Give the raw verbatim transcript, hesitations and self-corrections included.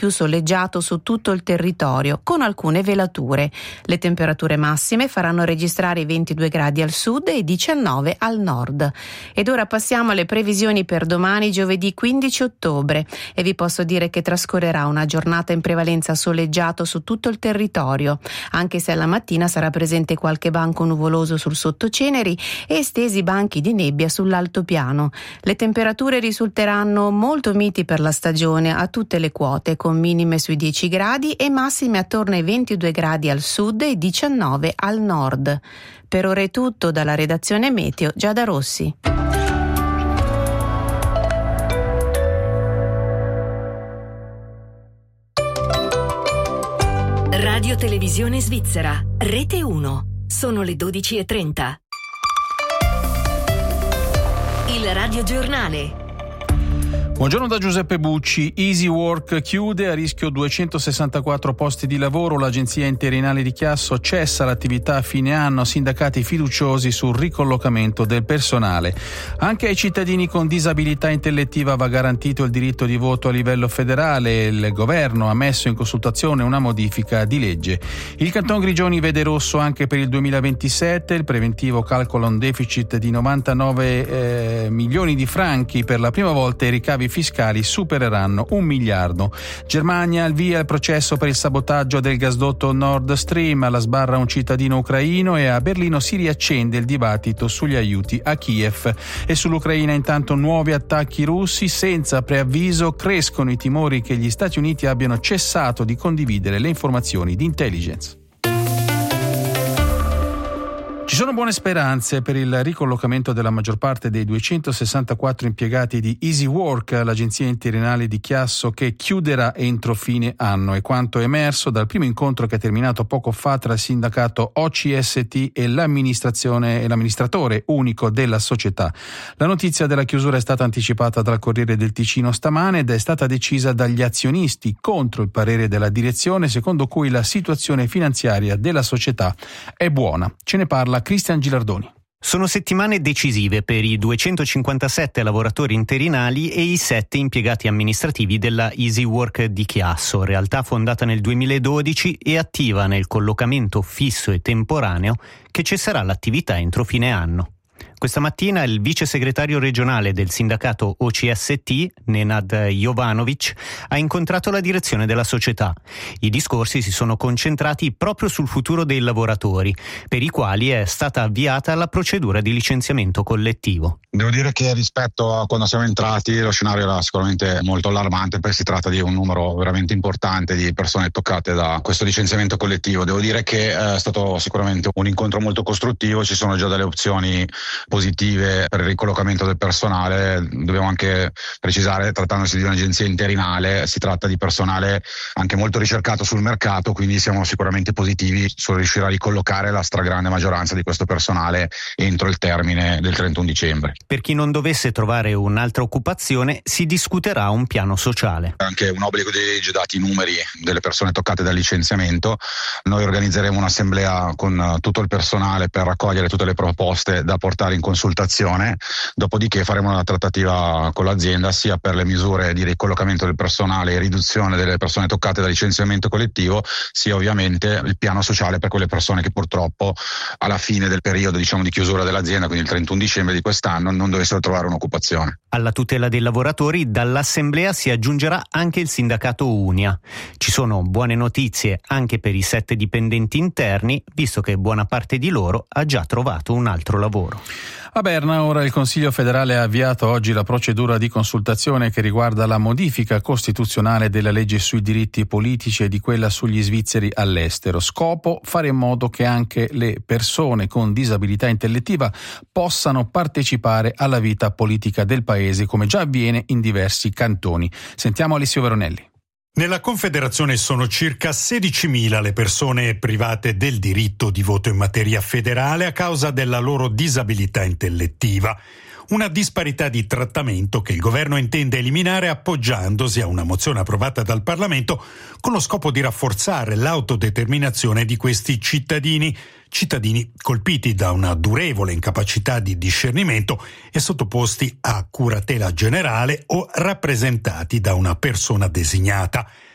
più soleggiato su tutto il territorio, con alcune velature. Le temperature massime faranno registrare i ventidue gradi al sud e i diciannove al nord. Ed ora passiamo alle previsioni per domani, giovedì quindici ottobre, e vi posso dire che trascorrerà una giornata in prevalenza soleggiato su tutto il territorio, anche se alla mattina sarà presente qualche banco nuvoloso sul sottoceneri e estesi banchi di nebbia sull'altopiano. Le temperature risulteranno molto miti per la stagione a tutte le quote, con minime sui dieci gradi e massime attorno ai ventidue gradi al sud e diciannove al nord. Per ora è tutto dalla redazione Meteo, Giada Rossi. Radio Televisione Svizzera, Rete uno. Sono le dodici e trenta. Il Radio Giornale. Buongiorno da Giuseppe Bucci. Easy Work chiude, a rischio duecentosessantaquattro posti di lavoro. L'agenzia interinale di Chiasso cessa l'attività a fine anno, sindacati fiduciosi sul ricollocamento del personale. Anche ai cittadini con disabilità intellettiva va garantito il diritto di voto a livello federale. Il governo ha messo in consultazione una modifica di legge. Il Canton Grigioni vede rosso anche per il duemilaventisette. Il preventivo calcola un deficit di novantanove eh, milioni di franchi. Per la prima volta i ricavi fiscali supereranno un miliardo. Germania al via il processo per il sabotaggio del gasdotto Nord Stream, alla sbarra un cittadino ucraino, e a Berlino si riaccende il dibattito sugli aiuti a Kiev. E sull'Ucraina intanto nuovi attacchi russi senza preavviso, crescono i timori che gli Stati Uniti abbiano cessato di condividere le informazioni di intelligence. Ci sono buone speranze per il ricollocamento della maggior parte dei duecentosessantaquattro impiegati di Easy Work, l'agenzia interinale di Chiasso, che chiuderà entro fine anno. È quanto emerso dal primo incontro che è terminato poco fa tra il sindacato O C S T e l'amministrazione e l'amministratore unico della società. La notizia della chiusura è stata anticipata dal Corriere del Ticino stamane ed è stata decisa dagli azionisti contro il parere della direzione, secondo cui la situazione finanziaria della società è buona. Ce ne parla Cristian Gilardoni. Sono settimane decisive per i duecentocinquantasette lavoratori interinali e i sette impiegati amministrativi della Easy Work di Chiasso, realtà fondata nel duemiladodici e attiva nel collocamento fisso e temporaneo, che cesserà l'attività entro fine anno. Questa mattina il vice segretario regionale del sindacato O C S T, Nenad Jovanovic, ha incontrato la direzione della società. I discorsi si sono concentrati proprio sul futuro dei lavoratori, per i quali è stata avviata la procedura di licenziamento collettivo. Devo dire che rispetto a quando siamo entrati lo scenario era sicuramente molto allarmante, perché si tratta di un numero veramente importante di persone toccate da questo licenziamento collettivo. Devo dire che è stato sicuramente un incontro molto costruttivo, ci sono già delle opzioni positive per il ricollocamento del personale. Dobbiamo anche precisare, trattandosi di un'agenzia interinale, si tratta di personale anche molto ricercato sul mercato, quindi siamo sicuramente positivi sul riuscire a ricollocare la stragrande maggioranza di questo personale entro il termine del trentuno dicembre. Per chi non dovesse trovare un'altra occupazione, si discuterà un piano sociale. Anche un obbligo di legge, dati i numeri delle persone toccate dal licenziamento. Noi organizzeremo un'assemblea con tutto il personale per raccogliere tutte le proposte da portare in consultazione, dopodiché faremo una trattativa con l'azienda sia per le misure di ricollocamento del personale e riduzione delle persone toccate dal licenziamento collettivo, sia ovviamente il piano sociale per quelle persone che purtroppo alla fine del periodo, diciamo, di chiusura dell'azienda, quindi il trentuno dicembre di quest'anno, non dovessero trovare un'occupazione. Alla tutela dei lavoratori dall'assemblea si aggiungerà anche il sindacato Unia. Ci sono buone notizie anche per i sette dipendenti interni, visto che buona parte di loro ha già trovato un altro lavoro. A Berna ora il Consiglio federale ha avviato oggi la procedura di consultazione che riguarda la modifica costituzionale della legge sui diritti politici e di quella sugli svizzeri all'estero. Scopo: fare in modo che anche le persone con disabilità intellettiva possano partecipare alla vita politica del paese, come già avviene in diversi cantoni. Sentiamo Alessio Veronelli. Nella Confederazione sono circa sedicimila le persone private del diritto di voto in materia federale a causa della loro disabilità intellettiva. Una disparità di trattamento che il governo intende eliminare appoggiandosi a una mozione approvata dal Parlamento con lo scopo di rafforzare l'autodeterminazione di questi cittadini, cittadini colpiti da una durevole incapacità di discernimento e sottoposti a curatela generale o rappresentati da una persona designata.